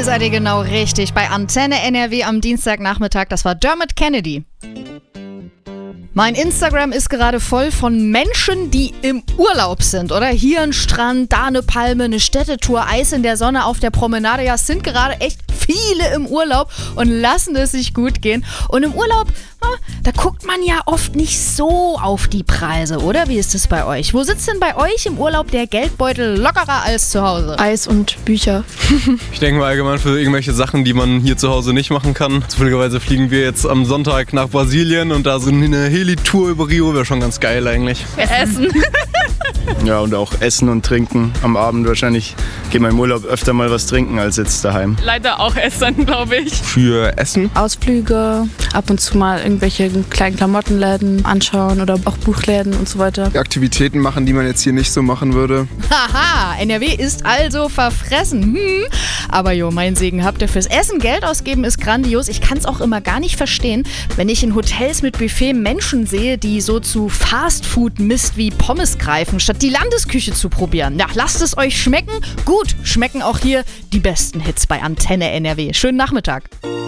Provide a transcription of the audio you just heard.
seid ihr genau richtig. Bei Antenne NRW am Dienstagnachmittag, das war Dermot Kennedy. Mein Instagram ist gerade voll von Menschen, die im Urlaub sind, oder? Hier ein Strand, da eine Palme, eine Städtetour, Eis in der Sonne auf der Promenade. Ja, es sind gerade echt viele im Urlaub und lassen es sich gut gehen. Und im Urlaub, da guckt man ja oft nicht so auf die Preise, oder? Wie ist es bei euch? Wo sitzt denn bei euch im Urlaub der Geldbeutel lockerer als zu Hause? Eis und Bücher. Ich denke mal allgemein für irgendwelche Sachen, die man hier zu Hause nicht machen kann. Zufälligerweise fliegen wir jetzt am Sonntag nach Brasilien und da so eine Heli-Tour über Rio wäre schon ganz geil eigentlich. Essen. Ja, und auch Essen und Trinken am Abend wahrscheinlich. Geht man im Urlaub öfter mal was trinken als jetzt daheim. Leider auch Essen, glaube ich. Für Essen? Ausflüge, ab und zu mal irgendwelche kleinen Klamottenläden anschauen oder auch Buchläden und so weiter. Aktivitäten machen, die man jetzt hier nicht so machen würde. Haha, NRW ist also verfressen. Aber mein Segen habt ihr fürs Essen Geld ausgeben ist grandios. Ich kann es auch immer gar nicht verstehen, wenn ich in Hotels mit Buffet Menschen sehe, die so zu Fastfood-Mist wie Pommes greifen, statt die Landesküche zu probieren. Ja, lasst es euch schmecken. Gut, schmecken auch hier die besten Hits bei Antenne NRW. Schönen Nachmittag.